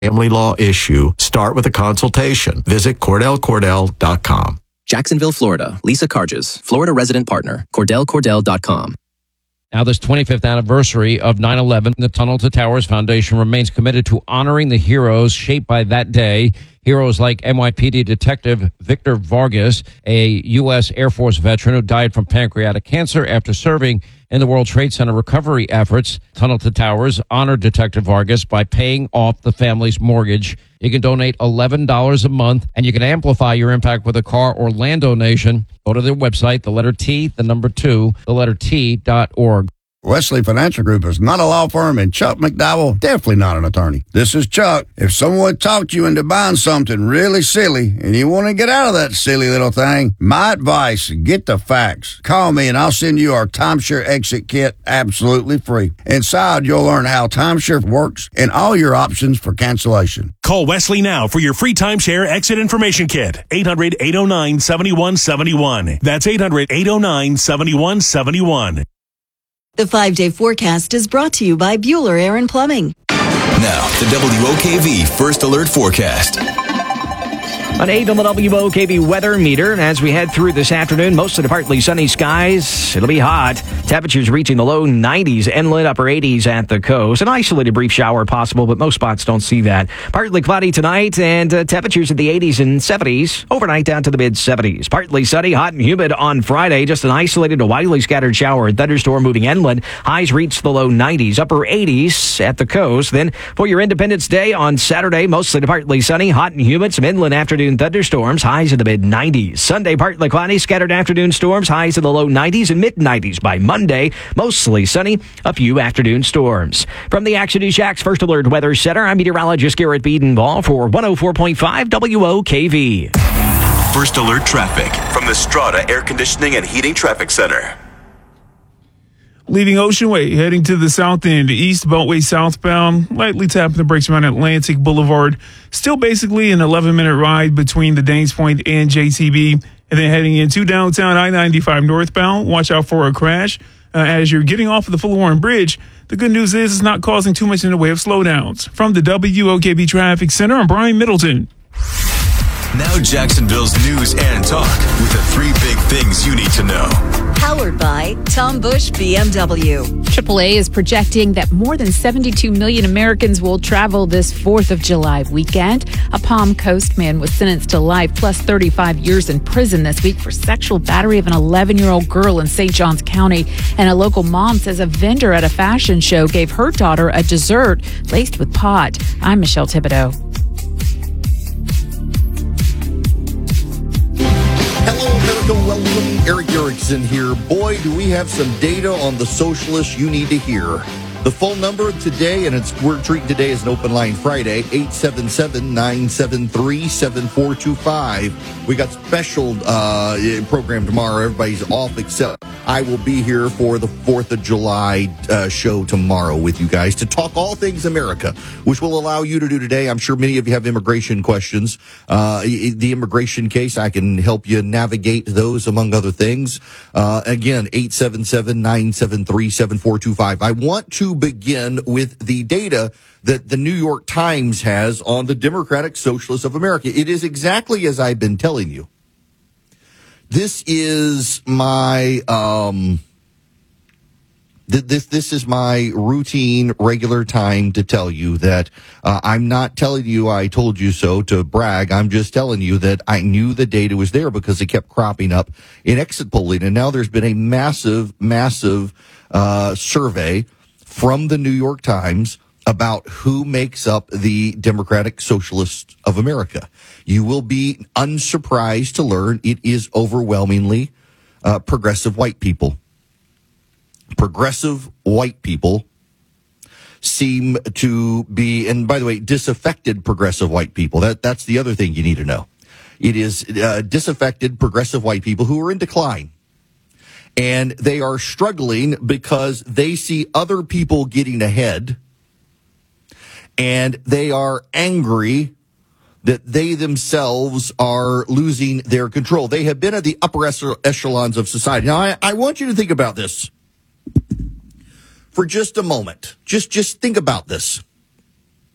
family law issue, start with a consultation. Visit CordellCordell.com. Jacksonville, Florida. Lisa Carges, Florida resident partner. CordellCordell.com. Now, this 25th anniversary of 9/11, the Tunnel to Towers Foundation remains committed to honoring the heroes shaped by that day. Heroes like NYPD Detective Victor Vargas, a U.S. Air Force veteran who died from pancreatic cancer after serving in the World Trade Center recovery efforts. Tunnel to Towers honored Detective Vargas by paying off the family's mortgage. You can donate $11 a month, and you can amplify your impact with a car or land donation. Go to their website, the letter T, the number 2, the letter T.org. Wesley Financial Group is not a law firm, and Chuck McDowell, definitely not an attorney. This is Chuck. If someone talked you into buying something really silly and you want to get out of that silly little thing, my advice, get the facts. Call me and I'll send you our timeshare exit kit absolutely free. Inside, you'll learn how timeshare works and all your options for cancellation. Call Wesley now for your free timeshare exit information kit. 800-809-7171. That's 800-809-7171. The 5-day forecast is brought to you by Bueller Air and Plumbing. Now, the WOKV First Alert Forecast. An 8 on the WOKV weather meter. As we head through this afternoon, mostly partly sunny skies. It'll be hot. Temperatures reaching the low 90s, inland upper 80s at the coast. An isolated brief shower possible, but most spots don't see that. Partly cloudy tonight, and temperatures in the 80s and 70s. Overnight down to the mid-70s. Partly sunny, hot and humid on Friday. Just an isolated to widely scattered shower and thunderstorm moving inland. Highs reach the low 90s, upper 80s at the coast. Then for your Independence Day on Saturday, mostly to partly sunny, hot and humid. Some inland afternoon thunderstorms, highs in the mid-90s. Sunday, partly cloudy, scattered afternoon storms, highs in the low 90s and mid-90s. By Monday, mostly sunny, a few afternoon storms. From the Action News Jack's First Alert Weather Center, I'm meteorologist Garrett Biedenball for 104.5 WOKV. First Alert Traffic from the Strata Air Conditioning and Heating Traffic Center. Leaving Ocean Way, heading to the south end, east Beltway southbound, lightly tapping the brakes around Atlantic Boulevard. Still basically an 11-minute ride between the Danes Point and JCB. And then heading into downtown I-95 northbound, watch out for a crash. As you're getting off of the Fuller Warren Bridge, the good news is it's not causing too much in the way of slowdowns. From the WOKV Traffic Center, I'm Brian Middleton. Now Jacksonville's news and talk with the 3 big things you need to know. Powered by Tom Bush BMW. AAA is projecting that more than 72 million Americans will travel this 4th of July weekend. A Palm Coast man was sentenced to life plus 35 years in prison this week for sexual battery of an 11-year-old girl in St. Johns County. And a local mom says a vendor at a fashion show gave her daughter a dessert laced with pot. I'm Michelle Thibodeau. Hello, America. Welcome. Eric Erickson here. Boy, do we have some data on the socialists you need to hear. The phone number today, and we're treating today as an open line Friday, 877-973-7425. We got special program tomorrow. Everybody's off except I will be here for the 4th of July show tomorrow with you guys to talk all things America, which will allow you to do today. I'm sure many of you have immigration questions. The immigration case, I can help you navigate those, among other things. Again, 877-973-7425. I want to begin with the data that the New York Times has on the Democratic Socialists of America. It is exactly as I've been telling you. This is my this is my routine, regular time to tell you that I'm not telling you I told you so to brag. I'm just telling you that I knew the data was there because it kept cropping up in exit polling. And now there's been a massive survey from the New York Times about who makes up the Democratic Socialists of America. You will be unsurprised to learn it is overwhelmingly progressive white people. Progressive white people seem to be, and by the way, disaffected progressive white people. That's the other thing you need to know. It is disaffected progressive white people who are in decline. And they are struggling because they see other people getting ahead, and they are angry that they themselves are losing their control. They have been at the upper echelons of society. Now, I want you to think about this for just a moment. Just think about this.